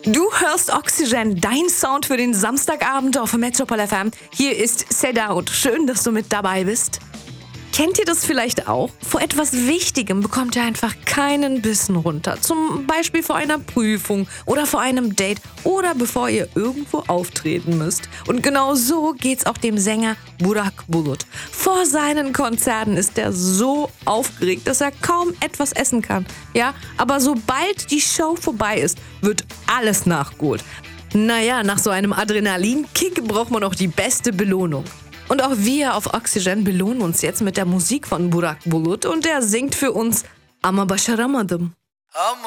Du hörst Oxygen, dein Sound für den Samstagabend auf Metropol FM. Hier ist Sedaut. Schön, dass du mit dabei bist. Kennt ihr das vielleicht auch? Vor etwas Wichtigem bekommt ihr einfach keinen Bissen runter. Zum Beispiel vor einer Prüfung oder vor einem Date oder bevor ihr irgendwo auftreten müsst. Und genau so geht's auch dem Sänger Burak Bulut. Vor seinen Konzerten ist er so aufgeregt, dass er kaum etwas essen kann. Ja, aber sobald die Show vorbei ist, wird alles nachgeholt. Naja, nach so einem Adrenalinkick braucht man auch die beste Belohnung. Und auch wir auf Oxygen belohnen uns jetzt mit der Musik von Burak Bulut und der singt für uns Ama Başaramadım.